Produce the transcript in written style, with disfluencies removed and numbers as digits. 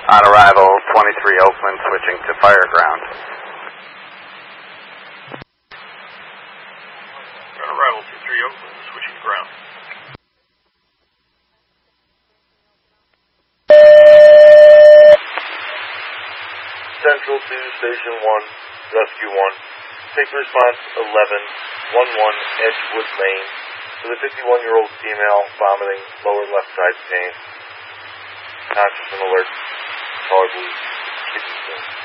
On arrival, 23 Oakland, switching to fire ground. On arrival, 23 Oakland, switching to ground. Central to Station 1, Rescue 1. Take response 1111 Edgewood Lane for the 51-year-old female vomiting, lower left side pain. Conscious and alert. Caller, please. Kidney stone.